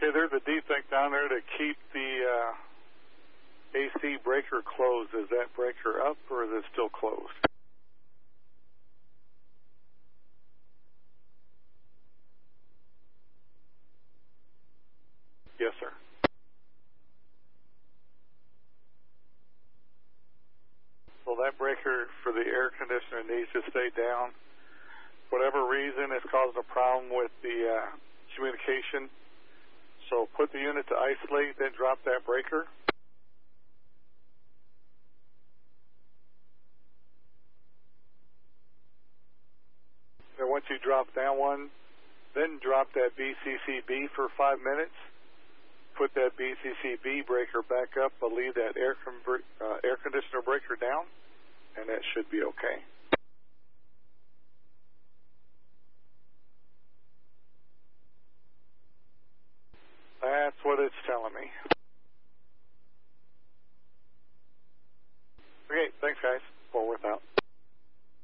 Okay, there's a defect down there to keep the AC breaker closed. Is that breaker up or is it still closed? Yes, sir. Well, that breaker for the air conditioner needs to stay down. Whatever reason, it's causing a problem with the communication. So put the unit to isolate, then drop that breaker. And once you drop that one, then drop that BCCB for 5 minutes. Put that BCCB breaker back up, but leave that air conditioner breaker down, and that should be okay. That's what it's telling me.